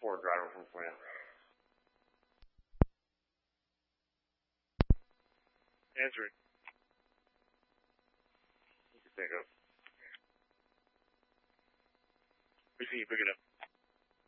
4 driving from for you. Answering. You can pick up. We see you pick it up.